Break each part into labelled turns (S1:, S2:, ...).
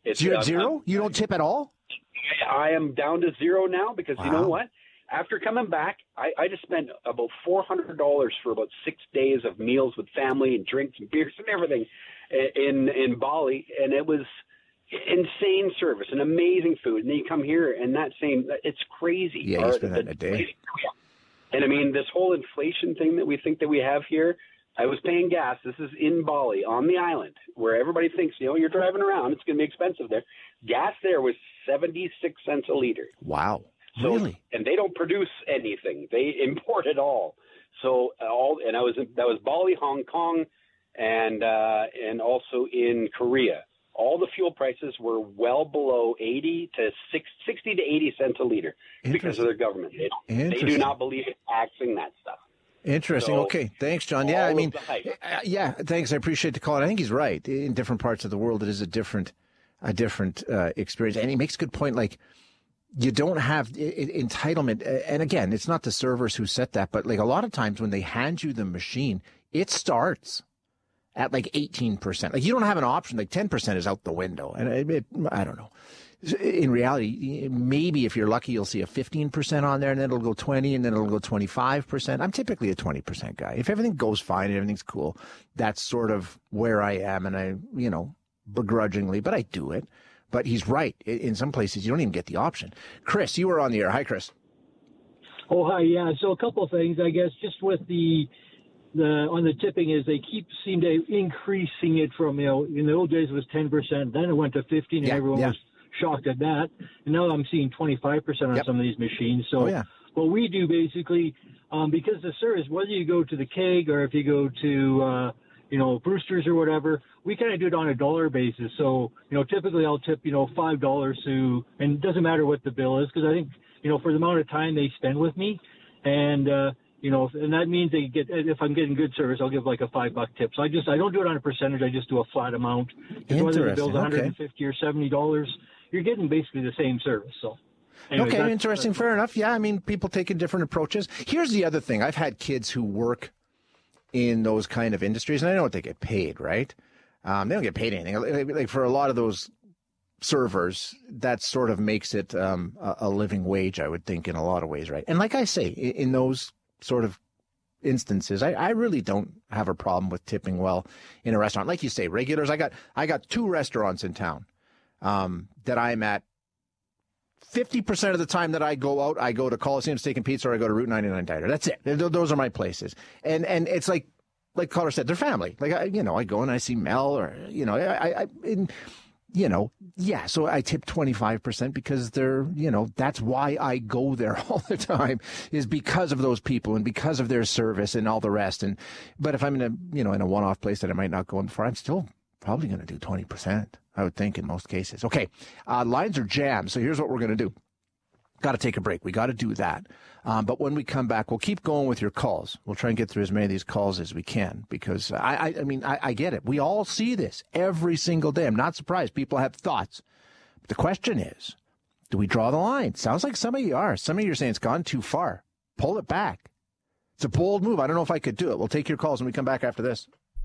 S1: It's zero? You don't tip at all?
S2: I am down to zero now because you know what? After coming back, I just spent about $400 for about 6 days of meals with family and drinks and beers and everything in Bali, and it was insane service and amazing food. And then you come here, and it's crazy.
S1: Yeah, you spend that in a day.
S2: And I mean, this whole inflation thing that we think that we have here, I was paying gas. This is in Bali, on the island, where everybody thinks, you're driving around, it's going to be expensive there. Gas there was 76 cents a liter.
S1: Wow. Really?
S2: And they don't produce anything. They import it all. So that was Bali, Hong Kong, and also in Korea. All the fuel prices were well below 60 to 80 cents a liter because of their government. They do not believe in taxing that stuff.
S1: Interesting. So, okay. Thanks, John. Yeah, I mean, thanks. I appreciate the call. And I think he's right. In different parts of the world, it is a different experience. And he makes a good point. Like, you don't have entitlement. And again, it's not the servers who set that, but like a lot of times when they hand you the machine, it starts at like 18%. Like you don't have an option. Like 10% is out the window. And I don't know. In reality, maybe if you're lucky, you'll see a 15% on there, and then it'll go 20, and then it'll go 25%. I'm typically a 20% guy. If everything goes fine and everything's cool, that's sort of where I am. And I, begrudgingly, but I do it. But he's right. In some places, you don't even get the option. Chris, you were on the air. Hi, Chris.
S3: Oh, hi. Yeah. So a couple of things, I guess, just with the on the tipping is they seem to increasing it from, in the old days it was 10%, then it went to 15%, and everyone was shocked at that. And now I'm seeing 25% on some of these machines. So what we do basically, because the service, whether you go to the Keg or if you go to, Brewster's or whatever, we kind of do it on a dollar basis. So, typically I'll tip, $5 to, and it doesn't matter what the bill is, because I think, for the amount of time they spend with me, and, and that means they get, if I'm getting good service, I'll give like a $5 tip. So I don't do it on a percentage. I just do a flat amount. Whether the bill's $150 or $70, you're getting basically the same service. So. Anyway,
S1: okay, interesting. Fair enough. Yeah, I mean, people taking different approaches. Here's the other thing. I've had kids who work in those kind of industries, and I know what they get paid, right? They don't get paid anything. Like for a lot of those servers, that sort of makes it a living wage, I would think, in a lot of ways, right? And like I say, in those sort of instances, I really don't have a problem with tipping well in a restaurant. Like you say, regulars, I got 2 restaurants in town that I'm at. 50% of the time that I go out, I go to Coliseum Steak and Pizza or I go to Route 99 Diner. That's it. Those are my places. And it's like Carter said, they're family. Like, I go and I see Mel or, so I tip 25% because they're, that's why I go there all the time, is because of those people and because of their service and all the rest. But if I'm in a one-off place that I might not go in for, I'm still probably going to do 20%. I would think in most cases. Okay, lines are jammed, so here's what we're going to do. Got to take a break. We got to do that. But when we come back, we'll keep going with your calls. We'll try and get through as many of these calls as we can because, I get it. We all see this every single day. I'm not surprised. People have thoughts. But the question is, do we draw the line? Sounds like some of you are. Some of you are saying it's gone too far. Pull it back. It's a bold move. I don't know if I could do it. We'll take your calls when we come back after this.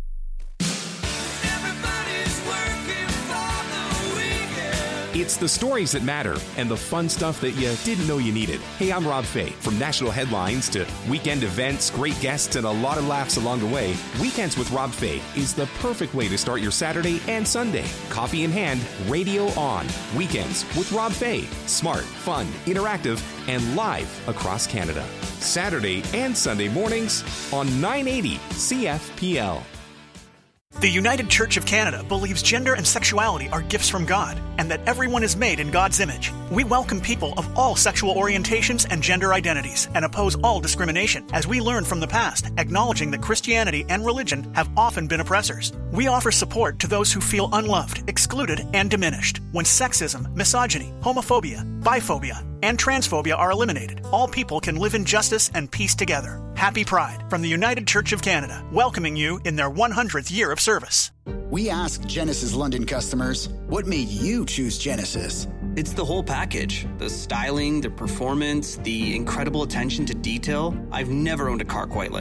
S4: It's the stories that matter and the fun stuff that you didn't know you needed. Hey, I'm Rob Fay. From national headlines to weekend events, great guests, and a lot of laughs along the way, Weekends with Rob Fay is the perfect way to start your Saturday and Sunday. Coffee in hand, radio on. Weekends with Rob Fay. Smart, fun, interactive, and live across Canada. Saturday and Sunday mornings on 980 CFPL.
S5: The United Church of Canada believes gender and sexuality are gifts from God and that everyone is made in God's image. We welcome people of all sexual orientations and gender identities and oppose all discrimination as we learn from the past, acknowledging that Christianity and religion have often been oppressors. We offer support to those who feel unloved, excluded, and diminished. When sexism, misogyny, homophobia, biphobia, and transphobia are eliminated, all people can live in justice and peace together. Happy Pride from the United Church of Canada, welcoming you in their 100th year of service.
S6: We asked Genesis London customers, what made you choose Genesis?
S7: It's the whole package. The styling, the performance, the incredible attention to detail. I've never owned a car quite like it.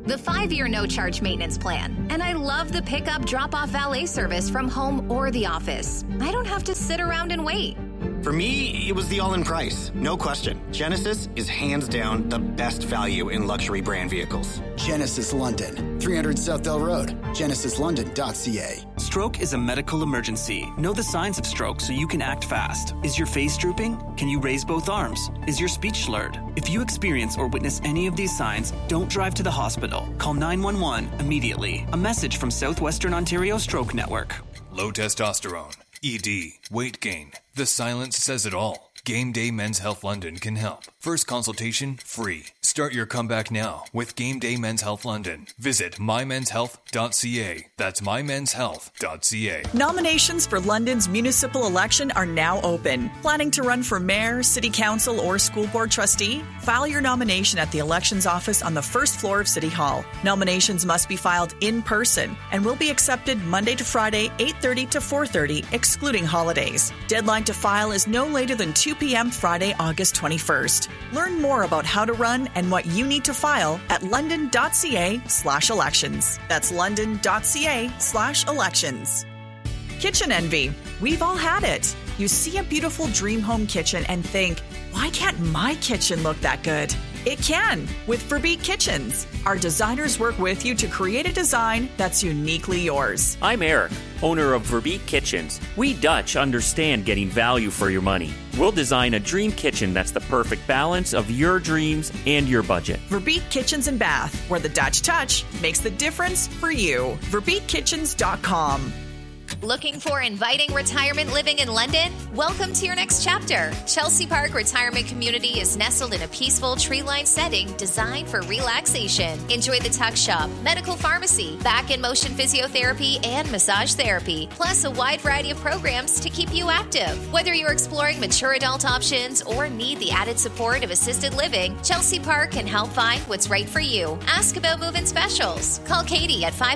S8: the 5-year no-charge maintenance plan, and I love the pickup drop-off valet service from home or the office. I don't have to sit around and wait.
S9: For me, it was the all-in price. No question. Genesis is hands down the best value in luxury brand vehicles.
S6: Genesis London, 300 Southdale Road, genesislondon.ca.
S7: Stroke is a medical emergency. Know the signs of stroke so you can act fast. Is your face drooping? Can you raise both arms? Is your speech slurred? If you experience or witness any of these signs, don't drive to the hospital. Call 911 immediately. A message from Southwestern Ontario Stroke Network.
S10: Low testosterone, ED, weight gain. The silence says it all. Game Day Men's Health London can help. First consultation free. Start your comeback now with Game Day Men's Health London. Visit mymenshealth.ca. That's mymenshealth.ca.
S11: Nominations for London's municipal election are now open. Planning to run for mayor, city council, or school board trustee? File your nomination at the elections office on the first floor of City Hall. Nominations must be filed in person and will be accepted Monday to Friday, 8:30 to 4:30, excluding holidays. Deadline to file is no later than 2 p.m. Friday, August 21st. Learn more about how to run and what you need to file at london.ca/elections. That's london.ca/elections. Kitchen envy. We've all had it. You see a beautiful dream home kitchen and think, why can't my kitchen look that good? It can with Verbeek Kitchens. Our designers work with you to create a design that's uniquely yours.
S12: I'm Eric, owner of Verbeek Kitchens. We Dutch understand getting value for your money. We'll design a dream kitchen that's the perfect balance of your dreams and your budget.
S11: Verbeek Kitchens and Bath, where the Dutch touch makes the difference for you. VerbeekKitchens.com.
S8: Looking for inviting retirement living in London? Welcome to your next chapter. Chelsea Park Retirement Community is nestled in a peaceful tree-lined setting designed for relaxation. Enjoy the tuck shop, medical pharmacy, back and motion physiotherapy, and massage therapy, plus a wide variety of programs to keep you active. Whether you're exploring mature adult options or need the added support of assisted living, Chelsea Park can help find what's right for you. Ask about move-in specials. Call Katie at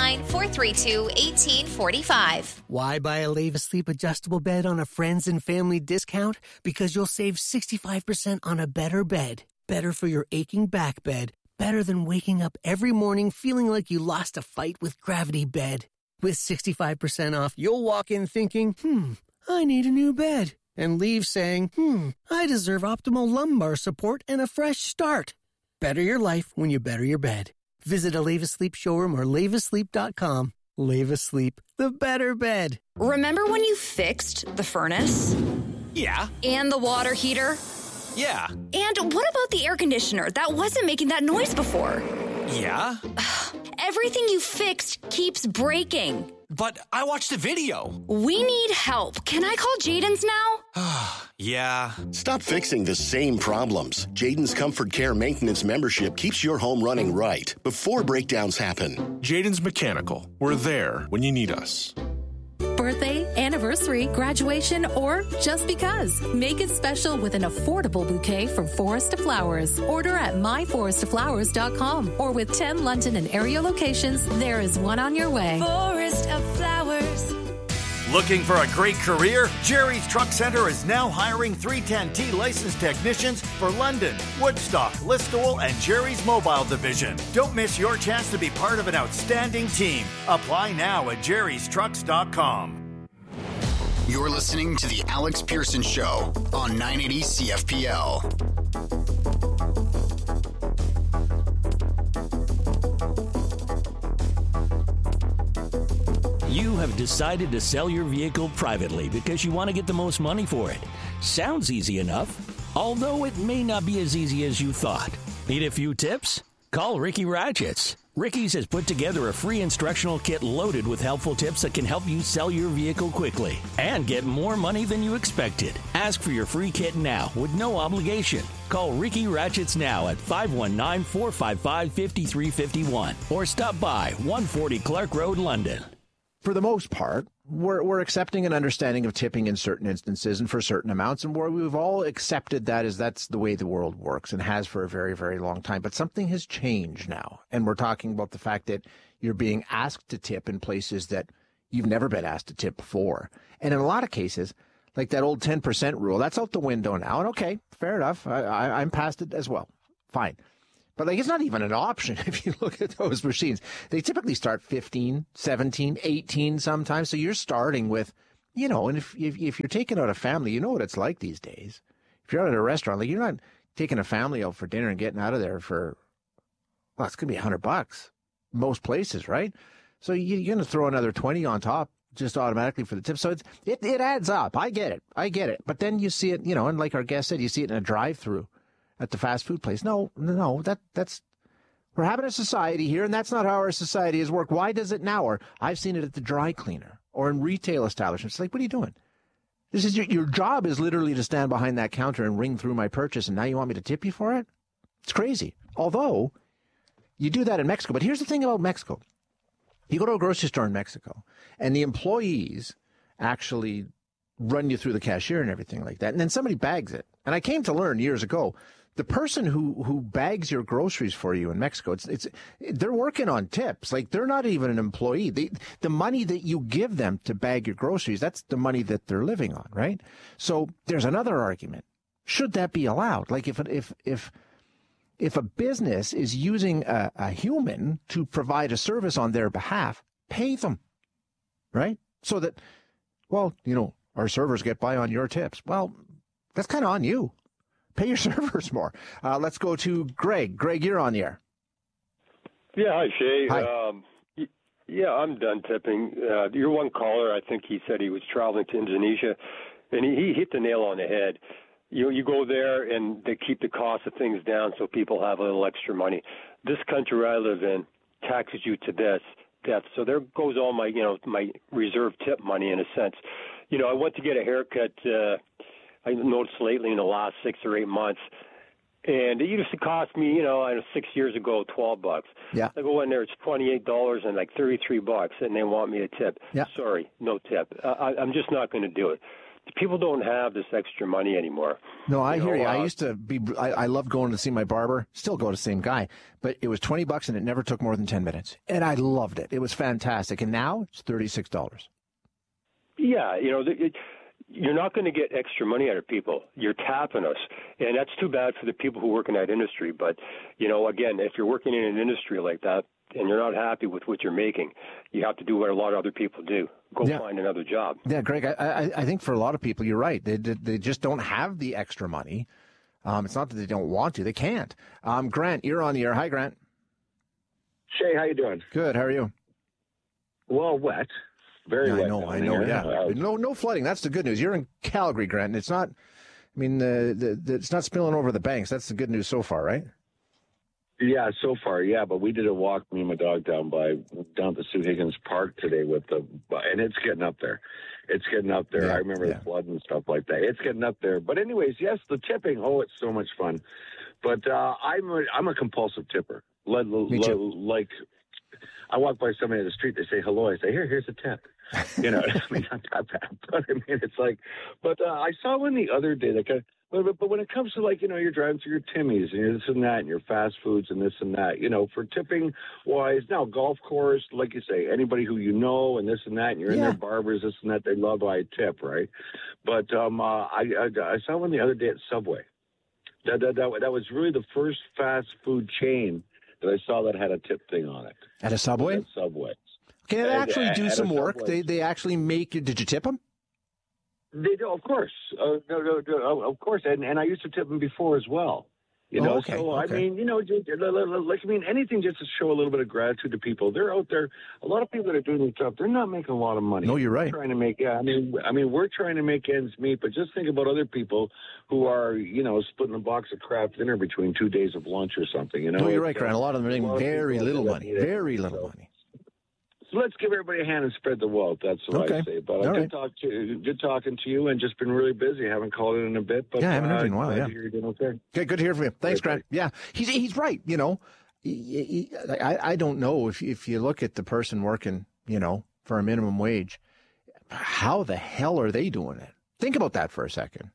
S8: 519-432-1845.
S13: Why buy a Leva Sleep adjustable bed on a friends and family discount? Because you'll save 65% on a better bed. Better for your aching back bed. Better than waking up every morning feeling like you lost a fight with Gravity Bed. With 65% off, you'll walk in thinking, I need a new bed. And leave saying, I deserve optimal lumbar support and a fresh start. Better your life when you better your bed. Visit a Leva Sleep showroom or levasleep.com. Leva Sleep, the better bed.
S14: Remember when you fixed the furnace?
S15: Yeah.
S14: And the water heater?
S15: Yeah.
S14: And what about the air conditioner that wasn't making that noise before?
S15: Yeah.
S14: Everything you fixed keeps breaking.
S15: But I watched a video.
S14: We need help. Can I call Jaden's now?
S15: Yeah.
S16: Stop fixing the same problems. Jaden's Comfort Care Maintenance membership keeps your home running right before breakdowns happen.
S17: Jaden's Mechanical. We're there when you need us.
S18: Birthday, anniversary, graduation, or just because. Make it special with an affordable bouquet from Forest of Flowers. Order at myforestoflowers.com or with 10 London and area locations, there is one on your way.
S19: Forest of Flowers.
S20: Looking for a great career? Jerry's Truck Center is now hiring 310T licensed technicians for London, Woodstock, Listowel, and Jerry's Mobile Division. Don't miss your chance to be part of an outstanding team. Apply now at jerrystrucks.com.
S6: You're listening to The Alex Pearson Show on 980 CFPL.
S21: You have decided to sell your vehicle privately because you want to get the most money for it. Sounds easy enough, although it may not be as easy as you thought. Need a few tips? Call Ricky Ratchets. Ricky's has put together a free instructional kit loaded with helpful tips that can help you sell your vehicle quickly and get more money than you expected. Ask for your free kit now with no obligation. Call Ricky Ratchets now at 519-455-5351 or stop by 140 Clark Road, London.
S1: For the most part, we're accepting an understanding of tipping in certain instances and for certain amounts, and where we've all accepted that is that's the way the world works and has for a very, very long time. But something has changed now, and we're talking about the fact that you're being asked to tip in places that you've never been asked to tip before. And in a lot of cases, like that old 10% rule, that's out the window now. And okay, fair enough. I'm past it as well. Fine. But like, it's not even an option if you look at those machines. They typically start 15, 17, 18 sometimes. So you're starting with, you know, and if you're taking out a family, you know what it's like these days. If you're out at a restaurant, like, you're not taking a family out for dinner and getting out of there for, well, it's going to be $100 most places, right? So you're going to throw another 20 on top just automatically for the tip. So it adds up. I get it. But then you see it, you know, and like our guest said, you see it in a drive-through at the fast food place. No, that's we're having a society here, and that's not how our society has worked. Why does it now? Or I've seen it at the dry cleaner or in retail establishments. It's like, what are you doing? This is your job is literally to stand behind that counter and ring through my purchase, and now you want me to tip you for it? It's crazy. Although you do that in Mexico. But here's the thing about Mexico. You go to a grocery store in Mexico, and the employees actually run you through the cashier and everything like that, and then somebody bags it. And I came to learn years ago, the person who bags your groceries for you in Mexico, they're working on tips. Like, they're not even an employee. The money that you give them to bag your groceries, that's the money that they're living on, right? So there's another argument. Should that be allowed? Like, if a business is using a human to provide a service on their behalf, pay them, right? So that, well, you know, our servers get by on your tips. Well, that's kind of on you. Pay your servers more. Let's go to Greg. Greg, you're on the air.
S2: Yeah, hi, Shay.
S1: Hi.
S2: Yeah, I'm done tipping. Your one caller, I think he said he was traveling to Indonesia, and he hit the nail on the head. You go there, and they keep the cost of things down so people have a little extra money. This country I live in taxes you to death. So there goes all my, my reserve tip money in a sense. I went to get a haircut, I noticed lately in the last 6 or 8 months, and it used to cost me, 6 years ago, $12.
S1: Yeah.
S2: I go in there, it's $28 and like $33, and they want me to tip.
S1: Yeah.
S2: Sorry, no tip. I'm just not going to do it. People don't have this extra money anymore.
S1: No, I hear you. I used to be, I love going to see my barber, still go to the same guy, but it was $20 and it never took more than 10 minutes. And I loved it. It was fantastic. And now it's $36.
S2: Yeah, you're not going to get extra money out of people. You're tapping us. And that's too bad for the people who work in that industry. But, again, if you're working in an industry like that and you're not happy with what you're making, you have to do what a lot of other people do. Go find another job.
S1: Yeah, Greg, I think for a lot of people, you're right. They just don't have the extra money. It's not that they don't want to. They can't. Grant, you're on the air. Hi, Grant.
S22: Shay, how you doing?
S1: Good. How are you?
S22: Well, wet. Very wet.
S1: I know. Yeah. No flooding. That's the good news. You're in Calgary, Grant, and it's not, it's not spilling over the banks. That's the good news so far, right?
S22: Yeah, so far, yeah. But we did a walk, me and my dog, down at the Sue Higgins Park today and it's getting up there. It's getting up there.
S1: Yeah,
S22: I remember the flood and stuff like that. It's getting up there. But anyways, yes, the tipping. Oh, it's so much fun. But I'm a compulsive tipper.
S1: Me too.
S22: Like, I walk by somebody in the street, they say hello. I say, here's a tip. Not that bad. But it's like, I saw one the other day that but when it comes to you're driving through your Timmy's and this and that and your fast foods and this and that, for tipping wise, now golf course, like you say, anybody who and this and that, and you're in their barbers, this and that, they love I tip, right? But I saw one the other day at Subway. That was really the first fast food chain that I saw that had a tip thing on it.
S1: At a Subway?
S22: At Subway.
S1: Can they actually do some work? They actually make it. Did you tip them?
S22: They do, of course. Of course. And I used to tip them before as well.
S1: Okay.
S22: So, anything just to show a little bit of gratitude to people. They're out there. A lot of people that are doing this stuff, they're not making a lot of money.
S1: No, you're right.
S22: We're trying to make, we're trying to make ends meet, but just think about other people who are, splitting a box of Kraft dinner between 2 days of lunch or something,
S1: No, you're right, Grant. A lot of them are making very little money. Very little money.
S22: So let's give everybody a hand and spread the wealth. That's what I say. But good talking to you, and just been really busy. Haven't called in a bit. But,
S1: I haven't heard in a while. Yeah.
S22: You're doing okay.
S1: Okay, good to hear from you. Thanks, Grant. Yeah, he's right. I don't know if you look at the person working, for a minimum wage, how the hell are they doing it? Think about that for a second.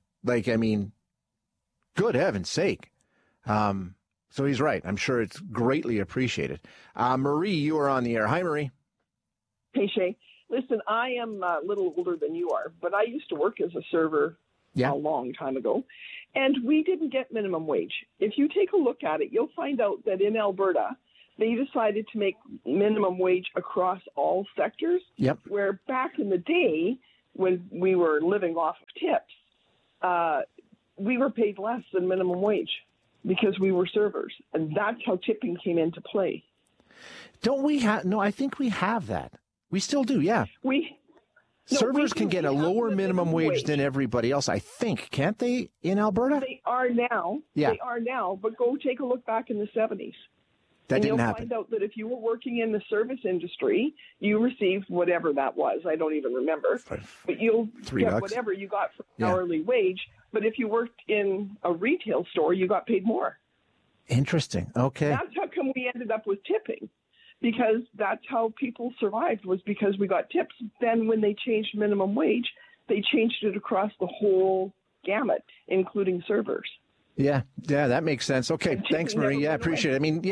S1: Good heaven's sake. So he's right. I'm sure it's greatly appreciated. Marie, you are on the air. Hi, Marie.
S23: Hey, Shay. Listen, I am a little older than you are, but I used to work as a server
S3: a long time ago, and we didn't get minimum wage. If you take a look at it, you'll find out that in Alberta, they decided to make minimum wage across all sectors, where back in the day when we were living off of tips, we were paid less than minimum wage because we were servers. And that's how tipping came into play.
S1: Don't we have? No, I think we have that. We still do, yeah. Servers can get a lower minimum wage than everybody else, I think. Can't they, in Alberta?
S3: They are now.
S1: Yeah.
S3: They are now. But go take a look back in the 70s.
S1: That didn't
S3: You'll
S1: happen.
S3: find out that if you were working in the service industry, you received whatever that was. I don't even remember. But you'll get whatever you got for an hourly wage. But if you worked in a retail store, you got paid more.
S1: Interesting. Okay.
S3: That's how come we ended up with tipping. Because that's how people survived, was because we got tips. Then when they changed minimum wage, they changed it across the whole gamut, including servers.
S1: Yeah, that makes sense. Okay, thanks, Marie. Yeah, I appreciate it. I mean,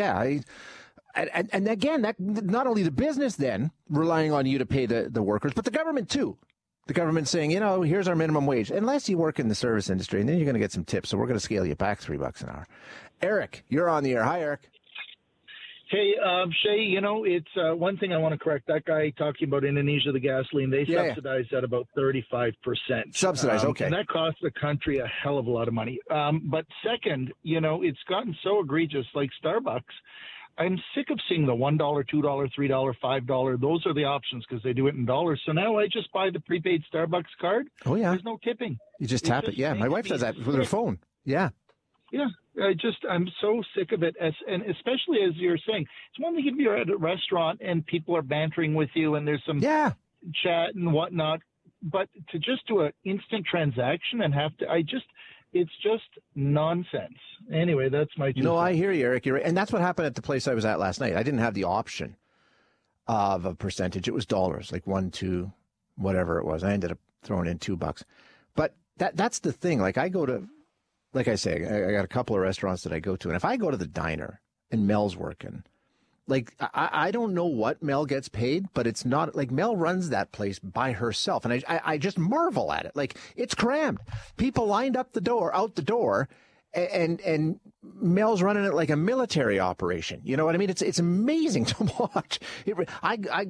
S1: and again, that not only the business then relying on you to pay the workers, but the government too. The government saying, here's our minimum wage, unless you work in the service industry, and then you're going to get some tips, so we're going to scale you back $3 an hour. Eric, you're on the air. Hi, Eric.
S4: Hey, Shay, it's one thing I want to correct. That guy talking about Indonesia, the gasoline, they subsidize at about 35%.
S1: Subsidize, okay.
S4: And that costs the country a hell of a lot of money. But second, it's gotten so egregious, like Starbucks. I'm sick of seeing the $1, $2, $3, $5. Those are the options because they do it in dollars. So now I just buy the prepaid Starbucks card.
S1: Oh, yeah.
S4: There's no tipping.
S1: You just tap it. Yeah, my wife does that with her phone. Yeah.
S4: Yeah, I'm so sick of it, and especially as you're saying, it's one thing if you're at a restaurant and people are bantering with you and there's some chat and whatnot, but to just do an instant transaction and have to, it's just nonsense. Anyway, that's my 2 cents.
S1: I hear you, Eric. You're right. And that's what happened at the place I was at last night. I didn't have the option of a percentage. It was dollars, like 1, 2, whatever it was. I ended up throwing in $2. But that's the thing. Like I go to, like I say, I got a couple of restaurants that I go to. And if I go to the diner and Mel's working, like I don't know what Mel gets paid, but it's not like Mel runs that place by herself. And I just marvel at it. Like it's crammed. People lined up out the door. And Mel's running it like a military operation. You know what I mean? It's amazing to watch. I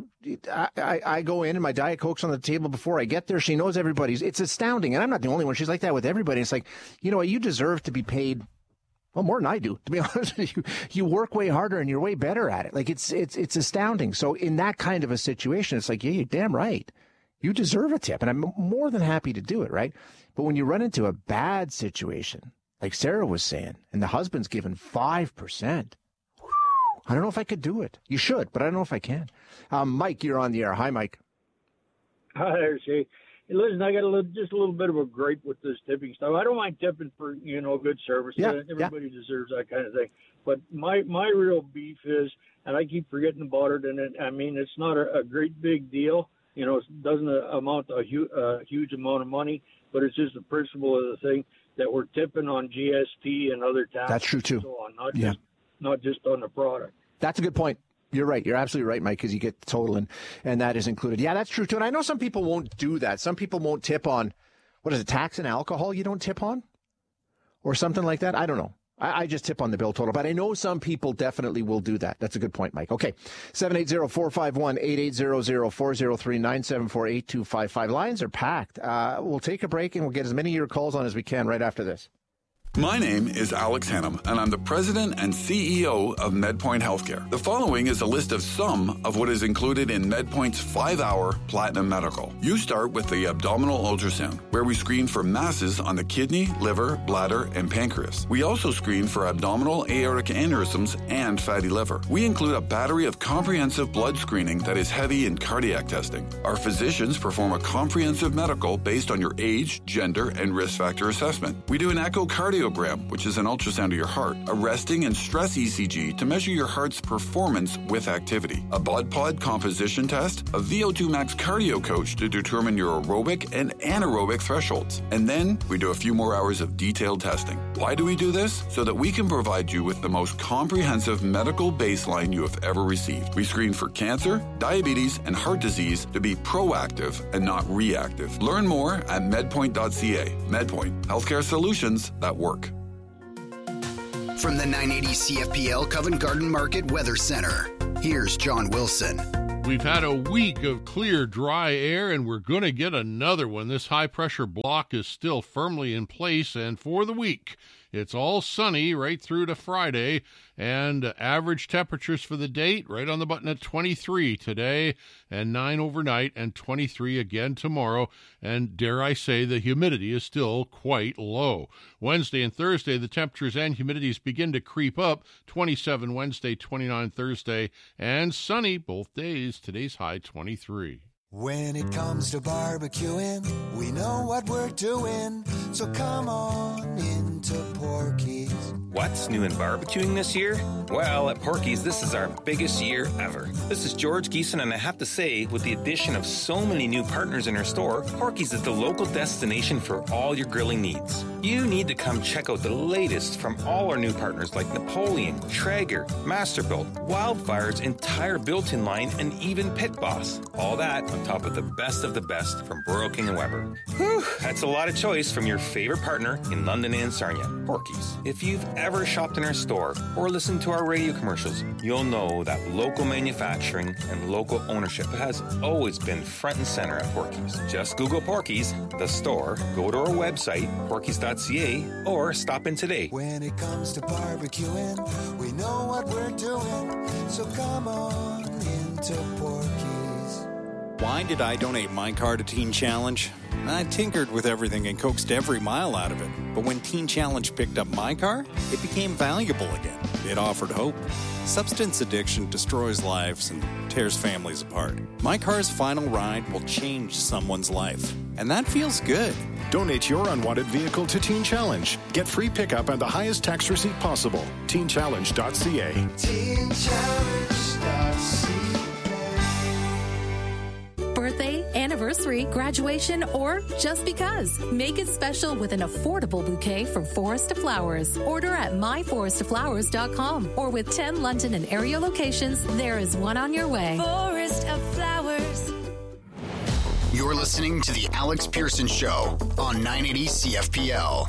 S1: go in and my Diet Coke's on the table before I get there. She knows everybody's. It's astounding. And I'm not the only one. She's like that with everybody. It's like, you deserve to be paid. Well, more than I do, to be honest with you. You work way harder and you're way better at it. Like it's astounding. So in that kind of a situation, it's like, yeah, you're damn right. You deserve a tip. And I'm more than happy to do it. Right. But when you run into a bad situation, like Sarah was saying, and the husband's given 5%. I don't know if I could do it. You should, but I don't know if I can. Mike, you're on the air. Hi, Mike.
S23: Hi there, Shay. Hey, listen, I got just a little bit of a gripe with this tipping stuff. I don't mind tipping for, good service. Everybody deserves that kind of thing. But my real beef is, and I keep forgetting about it, and it's not a great big deal. It doesn't amount to a huge amount of money, but it's just the principle of the thing that we're tipping on GST and other taxes.
S1: That's true, too.
S23: And so on, not just on the product.
S1: That's a good point. You're right. You're absolutely right, Mike, because you get the total and that is included. Yeah, that's true, too. And I know some people won't do that. Some people won't tip on, what is it, tax and alcohol you don't tip on? Or something like that? I don't know. I just tip on the bill total. But I know some people definitely will do that. That's a good point, Mike. Okay. 780-451-8800-403-974-8255. Lines are packed. We'll take a break and we'll get as many of your calls on as we can right after this.
S24: My name is Alex Hannum, and I'm the president and CEO of MedPoint Healthcare. The following is a list of some of what is included in MedPoint's 5-hour Platinum Medical. You start with the abdominal ultrasound, where we screen for masses on the kidney, liver, bladder, and pancreas. We also screen for abdominal aortic aneurysms and fatty liver. We include a battery of comprehensive blood screening that is heavy in cardiac testing. Our physicians perform a comprehensive medical based on your age, gender, and risk factor assessment. We do an echocardiogram, which is an ultrasound of your heart, a resting and stress ECG to measure your heart's performance with activity, a blood pod composition test, a VO2 max cardio coach to determine your aerobic and anaerobic thresholds. And then we do a few more hours of detailed testing. Why do we do this? So that we can provide you with the most comprehensive medical baseline you have ever received. We screen for cancer, diabetes, and heart disease to be proactive and not reactive. Learn more at medpoint.ca. MedPoint, healthcare solutions that work.
S6: From the 980 CFPL Covent Garden Market Weather Center, here's John Wilson.
S5: We've had a week of clear, dry air, and we're going to get another one. This high-pressure block is still firmly in place, and for the week, it's all sunny right through to Friday, and average temperatures for the date right on the button at 23 today, and 9 overnight, and 23 again tomorrow, and dare I say the humidity is still quite low. Wednesday and Thursday, the temperatures and humidities begin to creep up, 27 Wednesday, 29 Thursday, and sunny both days. Today's high 23.
S7: When it comes to barbecuing, we know what we're doing, so come on into Porky's.
S9: What's new in barbecuing this year? Well, at Porky's, this is our biggest year ever. This is George Geeson, and I have to say, with the addition of so many new partners in our store, Porky's is the local destination for all your grilling needs. You need to come check out the latest from all our new partners like Napoleon, Traeger, Masterbuilt, Wildfire's entire built-in line, and even Pit Boss. All that on top of the best from Burrow King and Weber. Whew, that's a lot of choice from your favorite partner in London and Sarnia, Porky's. If you've ever shopped in our store or listened to our radio commercials, you'll know that local manufacturing and local ownership has always been front and center at Porky's. Just Google Porky's, the store, go to our website, porkys.ca, or stop in today.
S7: When it comes to barbecuing, we know what we're doing, so come on into Porky's.
S10: Why did I donate my car to Teen Challenge? I tinkered with everything and coaxed every mile out of it. But when Teen Challenge picked up my car, it became valuable again. It offered hope. Substance addiction destroys lives and tears families apart. My car's final ride will change someone's life. And that feels good.
S25: Donate your unwanted vehicle to Teen Challenge. Get free pickup and the highest tax receipt possible. TeenChallenge.ca.
S7: TeenChallenge.ca.
S18: Birthday, anniversary, graduation, or just because. Make it special with an affordable bouquet from Forest of Flowers. Order at myforestoflowers.com or with 10 London and area locations, there is one on your way.
S19: Forest of Flowers.
S6: You're listening to The Alex Pearson Show on 980 CFPL.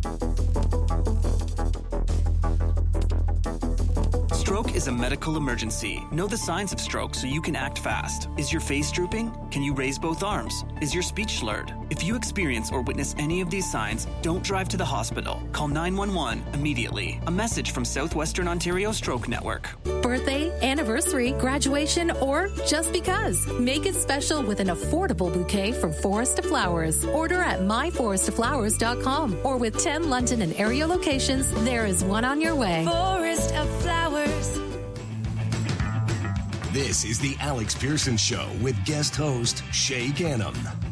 S26: Stroke is a medical emergency. Know the signs of stroke so you can act fast. Is your face drooping? Can you raise both arms? Is your speech slurred? If you experience or witness any of these signs, don't drive to the hospital. Call 911 immediately. A message from Southwestern Ontario Stroke Network.
S18: Birthday, anniversary, graduation, or just because. Make it special with an affordable bouquet from Forest of Flowers. Order at myforestoflowers.com or with 10 London and area locations, there is one on your way.
S19: Forest of Flowers.
S27: This is the Alex Pearson Show with guest host Shay Gannon.